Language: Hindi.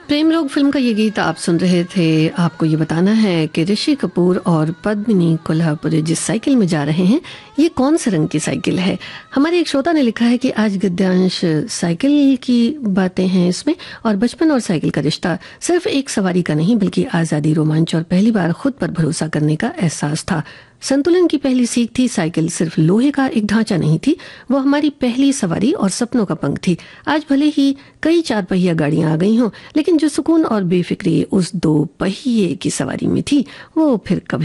प्रेम रोग फिल्म का ये गीत आप सुन रहे थे। आपको ये बताना है कि ऋषि कपूर और पद्मिनी कोल्हापुरी जिस साइकिल में जा रहे हैं, ये कौन से रंग की साइकिल है। हमारे एक श्रोता ने लिखा है कि आज गद्यांश साइकिल की बातें हैं इसमें, और बचपन और साइकिल का रिश्ता सिर्फ एक सवारी का नहीं बल्कि आज़ादी, रोमांच और पहली बार खुद पर भरोसा करने का एहसास था। संतुलन की पहली सीख थी। साइकिल सिर्फ लोहे का एक ढांचा नहीं थी, वो हमारी पहली सवारी और सपनों का पंख थी। आज भले ही कई चार पहिया गाड़ियां आ गई हों, लेकिन जो सुकून और बेफिक्री उस दो पहिए की सवारी में थी वो फिर कभी